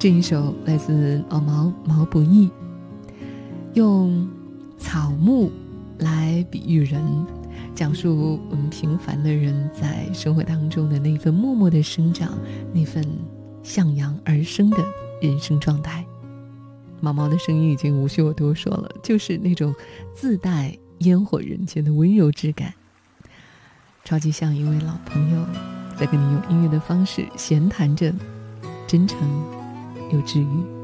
这一首来自毛不易，用草木来比喻人，讲述我们平凡的人在生活当中的那份默默的生长，那份向阳而生的人生状态。毛毛的声音已经无需我多说了，就是那种自带烟火人间的温柔之感，超级像一位老朋友在跟你用音乐的方式闲谈着，真诚又治愈。